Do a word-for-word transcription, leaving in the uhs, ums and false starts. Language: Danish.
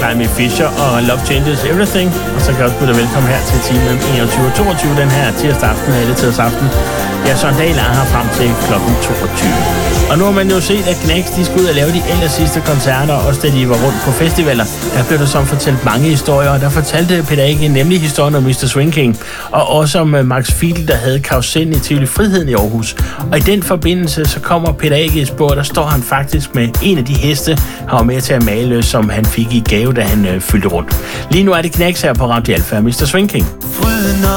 Climby Fisher og Love Changes Everything. Og så kan jeg også byde dig velkommen her til timen mellem enogtyve og toogtyve den her tirsdag aften, alle tirsdag aften. Ja, Søren Dahl er her frem til klokken toogtyve. Og nu har man jo set, at Knacks, de skulle ud og lave de aller sidste koncerter, også da de var rundt på festivaler. Der blev der så fortalt mange historier, og der fortalte Peter Ege nemlig historien om mister Swing King, og også om Max Fiedel, der havde karusellen i Tivoli Friheden i Aarhus. Og i den forbindelse, så kommer Peter Ege i spor, der står han faktisk med en af de heste, han var med til at male, som han fik i gave, da han øh, fyldte rundt. Lige nu er det Knacks her på Radio Alfa, mister Swing King.